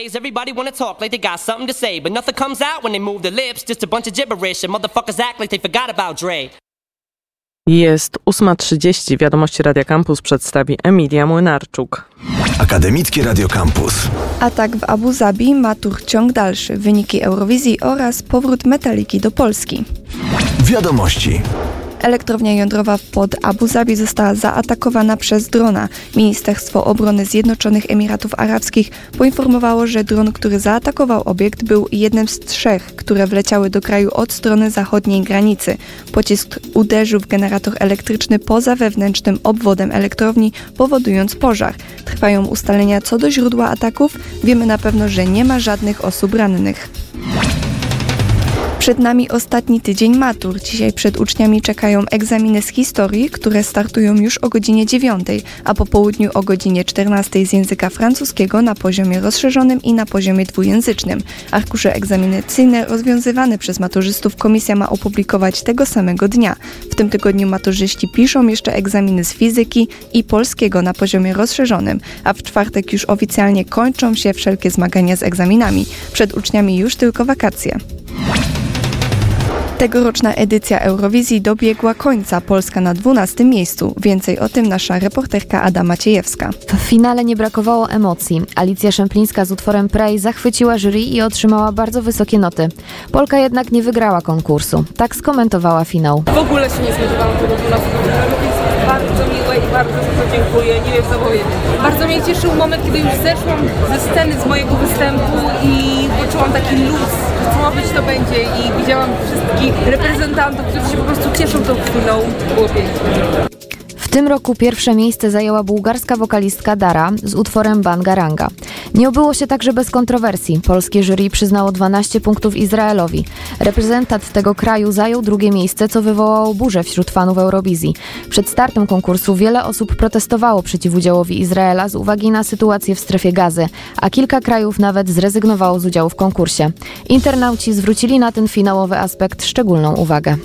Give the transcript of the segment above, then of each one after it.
Nowadays everybody wanna talk like they got something to say, but nothing comes out when they move their lips, just a bunch of gibberish and motherfuckers act like they forgot about Dre. Jest 8:30. Wiadomości Radia Campus przedstawi Emilia Młynarczuk. Akademickie Radio Campus. Atak w Abu Zabi, matur ciąg dalszy, wyniki Eurowizji oraz powrót Metaliki do Polski. Wiadomości. Elektrownia jądrowa pod Abu Zabi została zaatakowana przez drona. Ministerstwo Obrony Zjednoczonych Emiratów Arabskich poinformowało, że dron, który zaatakował obiekt, był jednym z 3, które wleciały do kraju od strony zachodniej granicy. Pocisk uderzył w generator elektryczny poza wewnętrznym obwodem elektrowni, powodując pożar. Trwają ustalenia co do źródła ataków. Wiemy na pewno, że nie ma żadnych osób rannych. Przed nami ostatni tydzień matur. Dzisiaj przed uczniami czekają egzaminy z historii, które startują już o godzinie 9, a po południu o godzinie 14 z języka francuskiego na poziomie rozszerzonym i na poziomie dwujęzycznym. Arkusze egzaminacyjne rozwiązywane przez maturzystów komisja ma opublikować tego samego dnia. W tym tygodniu maturzyści piszą jeszcze egzaminy z fizyki i polskiego na poziomie rozszerzonym, a w czwartek już oficjalnie kończą się wszelkie zmagania z egzaminami. Przed uczniami już tylko wakacje. Tegoroczna edycja Eurowizji dobiegła końca. Polska na 12. miejscu. Więcej o tym nasza reporterka Ada Maciejewska. W finale nie brakowało emocji. Alicja Szemplińska z utworem Pray zachwyciła jury i otrzymała bardzo wysokie noty. Polka jednak nie wygrała konkursu. Tak skomentowała finał. W ogóle się nie spodziewałam tego 12. Jest bardzo miłe i bardzo dziękuję. Nie wiem co powiedzieć. Bardzo mnie cieszył moment, kiedy już zeszłam ze sceny z mojego występu i poczułam taki luz. Co ma być, to będzie i widziałam wszystkich reprezentantów, którzy się po prostu cieszą tą chwilą. Było pięknie. W tym roku pierwsze miejsce zajęła bułgarska wokalistka Dara z utworem Bangaranga. Nie obyło się także bez kontrowersji. Polskie jury przyznało 12 punktów Izraelowi. Reprezentant tego kraju zajął drugie miejsce, co wywołało burzę wśród fanów Eurowizji. Przed startem konkursu wiele osób protestowało przeciw udziałowi Izraela z uwagi na sytuację w strefie Gazy, a kilka krajów nawet zrezygnowało z udziału w konkursie. Internauci zwrócili na ten finałowy aspekt szczególną uwagę.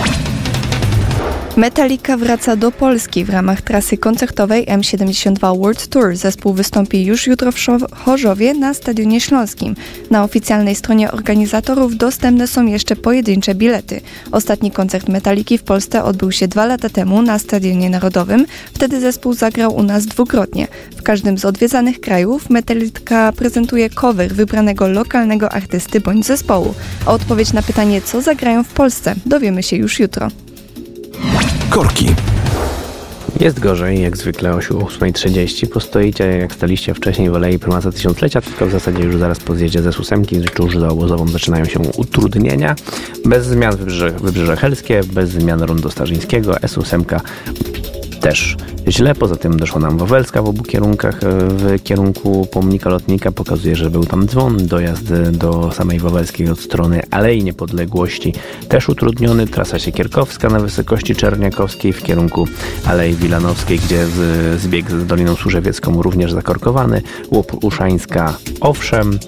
Metallica wraca do Polski w ramach trasy koncertowej M72 World Tour. Zespół wystąpi już jutro w Chorzowie na Stadionie Śląskim. Na oficjalnej stronie organizatorów dostępne są jeszcze pojedyncze bilety. Ostatni koncert Metalliki w Polsce odbył się 2 lata temu na Stadionie Narodowym. Wtedy zespół zagrał u nas dwukrotnie. W każdym z odwiedzanych krajów Metallica prezentuje cover wybranego lokalnego artysty bądź zespołu. A odpowiedź na pytanie, co zagrają w Polsce, dowiemy się już jutro. Korki. Jest gorzej, jak zwykle o 8:30. Postoicie, jak staliście wcześniej w Alei Prymasa Tysiąclecia, tylko w zasadzie już zaraz po zjeździe ze S8, tuż za obozową zaczynają się utrudnienia. Bez zmian Wybrzeże Helskie, bez zmian Rondo Starzyńskiego, S8 też źle. Poza tym doszła nam Wawelska w obu kierunkach. W kierunku pomnika lotnika pokazuje, że był tam dzwon. Dojazd do samej Wawelskiej od strony Alei Niepodległości też utrudniony. Trasa Siekierkowska na wysokości Czerniakowskiej w kierunku Alei Wilanowskiej, gdzie zbieg z Doliną Służewiecką również zakorkowany. Łup Uszańska owszem.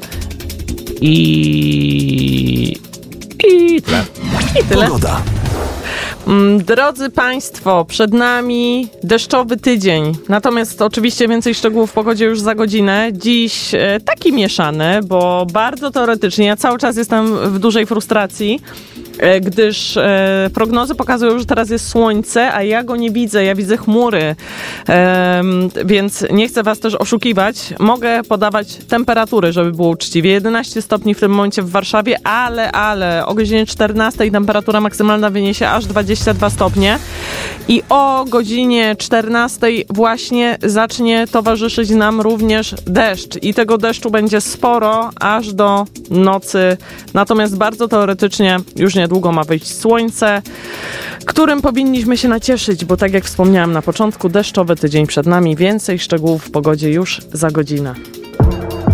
I tyle. I tyle. Pogoda. Drodzy Państwo, przed nami deszczowy tydzień. Natomiast oczywiście więcej szczegółów w pogodzie już za godzinę. Dziś taki mieszany, bo bardzo teoretycznie ja cały czas jestem w dużej frustracji, gdyż prognozy pokazują, że teraz jest słońce, a ja go nie widzę, ja widzę chmury, więc nie chcę was też oszukiwać. Mogę podawać temperatury, żeby było uczciwie. 11 stopni w tym momencie w Warszawie, ale o godzinie 14 temperatura maksymalna wyniesie aż 22 stopnie i o godzinie 14 właśnie zacznie towarzyszyć nam również deszcz i tego deszczu będzie sporo aż do nocy, natomiast bardzo teoretycznie już niedługo ma wyjść słońce, którym powinniśmy się nacieszyć, bo tak jak wspomniałam na początku, deszczowy tydzień przed nami. Więcej szczegółów w pogodzie już za godzinę.